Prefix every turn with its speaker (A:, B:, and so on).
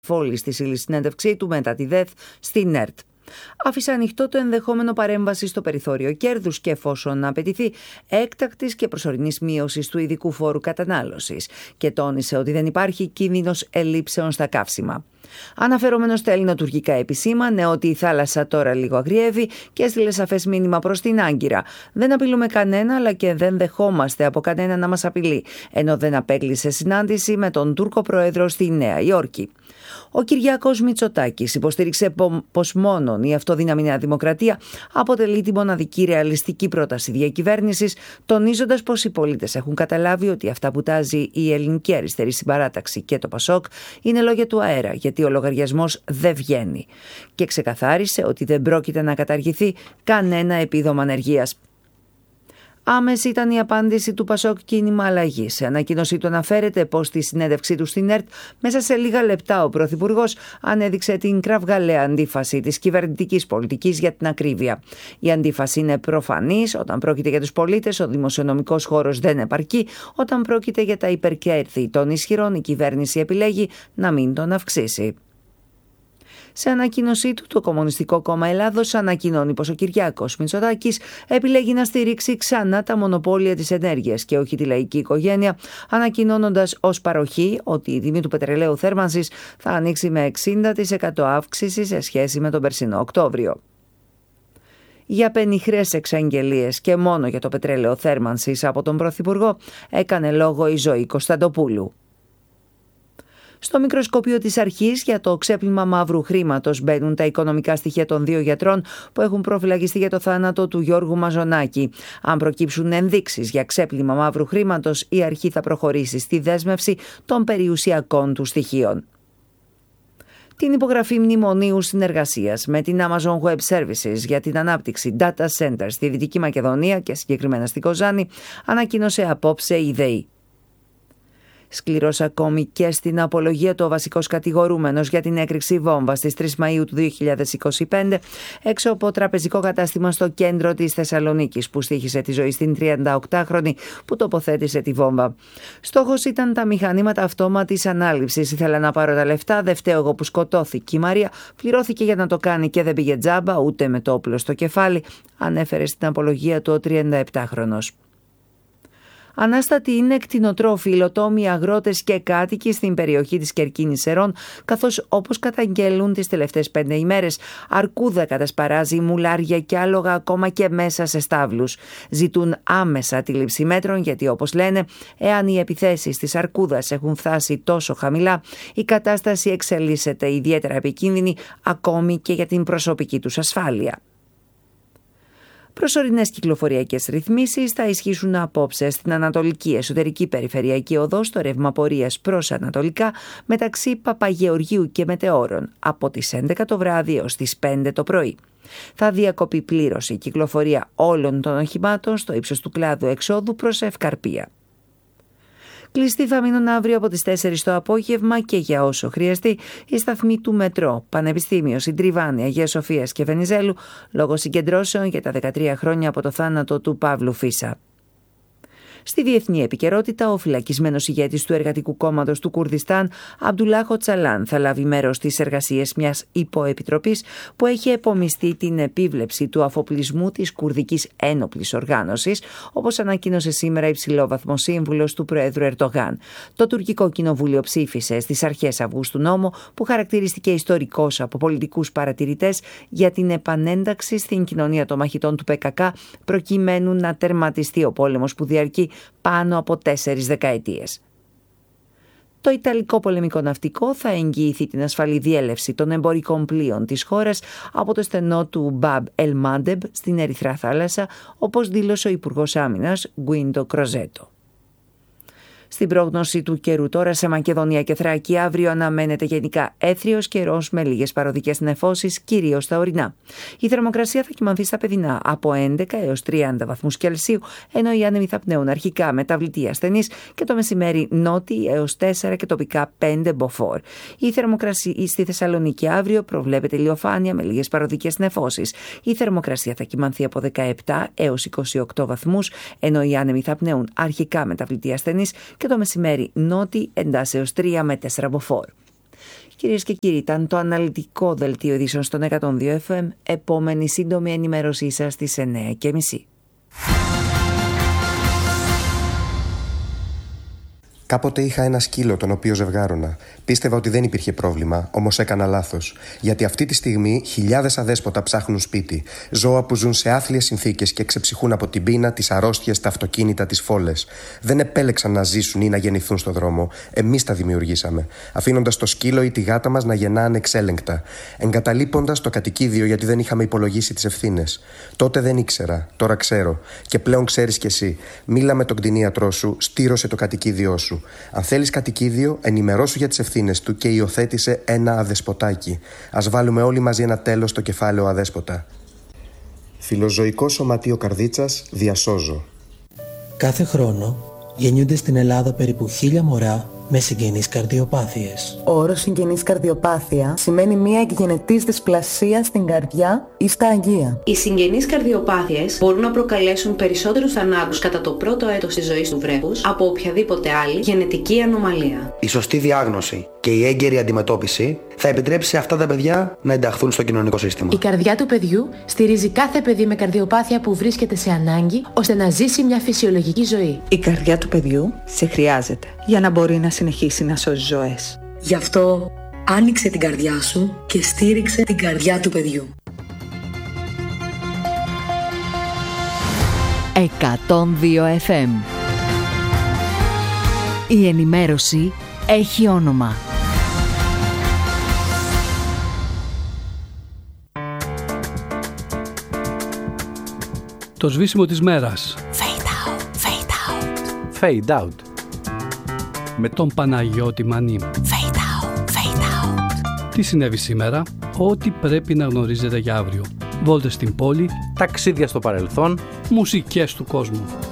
A: Φόλη στη συνέντευξή του μετά τη ΔΕΘ στην ΕΡΤ. Άφησε ανοιχτό το ενδεχόμενο παρέμβαση στο περιθώριο κέρδους και εφόσον απαιτηθεί έκτακτης και προσωρινής μείωσης του ειδικού φόρου κατανάλωσης και τόνισε ότι δεν υπάρχει κίνδυνος ελλείψεων στα καύσιμα. Αναφερόμενος στα ελληνοτουρκικά επισήμανε ότι η θάλασσα τώρα λίγο αγριεύει και έστειλε σαφές μήνυμα προς την Άγκυρα. Δεν απειλούμε κανένα, αλλά και δεν δεχόμαστε από κανένα να μας απειλεί, ενώ δεν απέκλεισε συνάντηση με τον Τούρκο Πρόεδρο στη Νέα Υόρκη. Ο Κυριάκος Μητσοτάκης υποστήριξε πως μόνον η αυτοδύναμη Νέα Δημοκρατία αποτελεί τη μοναδική ρεαλιστική πρόταση διακυβέρνησης, τονίζοντας πως οι πολίτες έχουν καταλάβει ότι αυτά που τάζει η Ελληνική Αριστερή Συμπαράταξη και το ΠΑΣΟΚ είναι λόγια του αέρα, γιατί ο λογαριασμός δεν βγαίνει. Και ξεκαθάρισε ότι δεν πρόκειται να καταργηθεί κανένα επίδομα ανεργίας. Άμεση ήταν η απάντηση του ΠΑΣΟΚ Κίνημα Αλλαγής. Σε ανακοίνωσή του αναφέρεται πως στη συνέντευξή του στην ΕΡΤ μέσα σε λίγα λεπτά ο Πρωθυπουργός ανέδειξε την κραυγαλαία αντίφαση της κυβερνητικής πολιτικής για την ακρίβεια. Η αντίφαση είναι προφανής: όταν πρόκειται για τους πολίτες, ο δημοσιονομικός χώρος δεν επαρκεί; Όταν πρόκειται για τα υπερκέρδη των ισχυρών, η κυβέρνηση επιλέγει να μην τον αυξήσει. Σε ανακοίνωσή του, το Κομμουνιστικό Κόμμα Ελλάδος ανακοινώνει πως ο Κυριάκος Μητσοτάκης επιλέγει να στηρίξει ξανά τα μονοπόλια της ενέργειας και όχι τη λαϊκή οικογένεια, ανακοινώνοντας ως παροχή ότι η τιμή του πετρελαίου θέρμανσης θα ανοίξει με 60% αύξηση σε σχέση με τον περσινό Οκτώβριο. Για πενιχρές εξαγγελίες και μόνο για το πετρέλαιο θέρμανσης από τον Πρωθυπουργό έκανε λόγο η Ζωή Κωνσταντοπούλου. Στο μικροσκόπιο της αρχής για το ξέπλυμα μαύρου χρήματος μπαίνουν τα οικονομικά στοιχεία των 2 γιατρών που έχουν προφυλακιστεί για το θάνατο του Γιώργου Μαζονάκη. Αν προκύψουν ενδείξεις για ξέπλυμα μαύρου χρήματος, η αρχή θα προχωρήσει στη δέσμευση των περιουσιακών του στοιχείων. Την υπογραφή μνημονίου συνεργασίας με την Amazon Web Services για την ανάπτυξη data centers στη Δυτική Μακεδονία και συγκεκριμένα στη Κοζάνη ανακοίνωσε απόψε η ΔΕΗ. Σκληρός ακόμη και στην απολογία του ο βασικός κατηγορούμενος για την έκρηξη βόμβας στις 3 Μαΐου του 2025 έξω από τραπεζικό κατάστημα στο κέντρο της Θεσσαλονίκης που στοίχισε τη ζωή στην 38χρονη που τοποθέτησε τη βόμβα. Στόχος ήταν τα μηχανήματα αυτόματης ανάληψης. Ήθελα να πάρω τα λεφτά, δεν φταίω εγώ που σκοτώθηκε η Μαρία. Πληρώθηκε για να το κάνει και δεν πήγε τζάμπα ούτε με το όπλο στο κεφάλι, ανέφερε στην απολογία του ο 37χρονος. Ανάστατοι είναι κτηνοτρόφοι, υλοτόμοι, αγρότες και κάτοικοι στην περιοχή της Κερκίνης Σερών, καθώς όπως καταγγέλουν τις τελευταίες 5 ημέρες, αρκούδα κατασπαράζει, μουλάρια και άλογα ακόμα και μέσα σε στάβλους. Ζητούν άμεσα τη λήψη μέτρων γιατί, όπως λένε, εάν οι επιθέσεις της αρκούδας έχουν φτάσει τόσο χαμηλά, η κατάσταση εξελίσσεται ιδιαίτερα επικίνδυνη ακόμη και για την προσωπική τους ασφάλεια. Προσωρινές κυκλοφοριακές ρυθμίσεις θα ισχύσουν απόψε στην Ανατολική Εσωτερική Περιφερειακή Οδό στο ρεύμα πορείας προς Ανατολικά μεταξύ Παπαγεωργίου και Μετεώρων από τις 11 το βράδυ έως τις 5 το πρωί. Θα διακοπεί πλήρως η κυκλοφορία όλων των οχημάτων στο ύψος του κλάδου εξόδου προς Ευκαρπία. Κλειστοί θα μείνουν αύριο από τις 4 το απόγευμα και για όσο χρειαστεί οι σταθμοί του Μετρό, Πανεπιστήμιο, Συντριβάνη, Αγίας Σοφίας και Βενιζέλου λόγω συγκεντρώσεων για τα 13 χρόνια από το θάνατο του Παύλου Φίσα. Στη διεθνή επικαιρότητα, ο φυλακισμένος ηγέτης του Εργατικού Κόμματος του Κουρδιστάν, Αμπτουλάχ Οτσαλάν, θα λάβει μέρος στις εργασίες μιας υποεπιτροπής που έχει επομιστεί την επίβλεψη του αφοπλισμού της Κουρδικής Ένοπλης Οργάνωσης, όπως ανακοίνωσε σήμερα υψηλόβαθμο σύμβουλος του Προέδρου Ερντογάν. Το τουρκικό κοινοβούλιο ψήφισε στις αρχές Αυγούστου νόμο που χαρακτηρίστηκε ιστορικός από πολιτικούς παρατηρητές για την επανένταξη στην κοινωνία των μαχητών του ΠΚΚ, προκειμένου να τερματιστεί ο πόλεμος που διαρκεί πάνω από 4 δεκαετίες. Το Ιταλικό πολεμικό ναυτικό θα εγγυηθεί την ασφαλή διέλευση των εμπορικών πλοίων της χώρας από το στενό του Μπαμπ Ελ Μάντεμπ στην Ερυθρά Θάλασσα, όπως δήλωσε ο Υπουργός Άμυνας Γκουίντο Κροζέτο. Στην πρόγνωση του καιρού τώρα σε Μακεδονία και Θράκη αύριο αναμένεται γενικά έθριος καιρός με λίγες παροδικές νεφώσεις, κυρίως στα ορεινά. Η θερμοκρασία θα κυμανθεί στα παιδινά από 11 έως 30 βαθμούς Κελσίου, ενώ οι άνεμοι θα πνέουν αρχικά μεταβλητή ασθενής και το μεσημέρι νότιοι έως 4 και τοπικά 5 μποφόρ. Η θερμοκρασία στη Θεσσαλονίκη αύριο προβλέπεται ηλιοφάνεια με λίγες παροδικές νεφώσεις. Η θερμοκρασία θα κυμανθεί από 17 έως 28 βαθμούς, ενώ οι άνεμοι θα πνέουν αρχικά μεταβλητή ασθενής και το μεσημέρι νότι εντάσσεως 3 με 4 μποφόρ. Κυρίες και κύριοι, ήταν το αναλυτικό δελτίο ειδήσεων στον 102 FM. Επόμενη σύντομη ενημέρωσή σας στις 9:30.
B: Κάποτε είχα ένα σκύλο τον οποίο ζευγάρωνα. Πίστευα ότι δεν υπήρχε πρόβλημα, όμως έκανα λάθος. Γιατί αυτή τη στιγμή χιλιάδες αδέσποτα ψάχνουν σπίτι. Ζώα που ζουν σε άθλιες συνθήκες και ξεψυχούν από την πείνα, τις αρρώστιες, τα αυτοκίνητα, τις φόλες. Δεν επέλεξαν να ζήσουν ή να γεννηθούν στον δρόμο. Εμείς τα δημιουργήσαμε. Αφήνοντας το σκύλο ή τη γάτα μας να γεννά ανεξέλεγκτα. Εγκαταλείποντας το κατοικίδιο γιατί δεν είχαμε υπολογίσει τις ευθύνες. Τότε δεν ήξερα, τώρα ξέρω. Και πλέον ξέρεις κι εσύ. Μίλα με τον κτηνίατρό σου, στήρωσε το κατοικίδιό σου. Αν θέλεις κατοικίδιο, ενημερώσου για τις ευθύνες του και υιοθέτησε ένα αδεσποτάκι. Ας βάλουμε όλοι μαζί ένα τέλος στο κεφάλαιο αδέσποτα. Φιλοζωικό Σωματείο Καρδίτσας, διασώζω.
C: Κάθε χρόνο γεννιούνται στην Ελλάδα περίπου 1.000 μωρά με συγγενείς καρδιοπάθειες.
D: Ο όρος συγγενής καρδιοπάθεια σημαίνει μια εκγενετής δυσπλασία στην καρδιά ή στα αγεία.
E: Οι συγγενείς καρδιοπάθειες μπορούν να προκαλέσουν περισσότερους θανάτους κατά το πρώτο έτος της ζωής του βρέφους από οποιαδήποτε άλλη γενετική ανομαλία.
F: Η σωστή διάγνωση και η έγκαιρη αντιμετώπιση θα επιτρέψει σε αυτά τα παιδιά να ενταχθούν στο κοινωνικό σύστημα.
G: Η καρδιά του παιδιού στηρίζει κάθε παιδί με καρδιοπάθεια που βρίσκεται σε ανάγκη ώστε να ζήσει μια φυσιολογική ζωή.
H: Η καρδιά του παιδιού σε χρειάζεται για να μπορεί να συνεχίσει να σώζει ζωές.
I: Γι' αυτό άνοιξε την καρδιά σου και στήριξε την καρδιά του παιδιού.
J: 102 FM. Η ενημέρωση έχει όνομα.
K: Το σβήσιμο της μέρας.
J: Fade out, fade out.
K: Fade out. Με τον Παναγιώτη Μανή.
J: Fade out, fade out.
K: Τι συνέβη σήμερα? Ό,τι πρέπει να γνωρίζετε για αύριο. Βόλτες στην πόλη,
L: ταξίδια στο παρελθόν,
K: μουσικές του κόσμου.